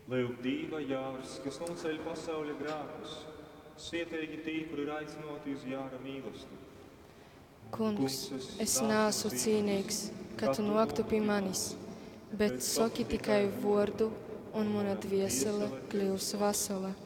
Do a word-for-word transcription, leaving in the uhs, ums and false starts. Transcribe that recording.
Lūgdīva Jārs, kas noceļ pasaules grēkus, svietīgi tī, kur ir aicinoti uz Jāra mīlestību. Kungs, es neesmu cienīgs, ka tu noktu pie manis, bet saki tikai vārdu, un mana dvēsele kļūs vesela.